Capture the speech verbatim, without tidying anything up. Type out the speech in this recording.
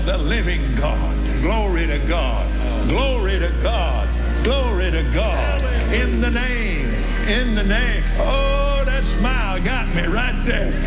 of the living God. Glory to God. Glory to God. Glory to God. In the name. In the name. Oh, that smile got me right there.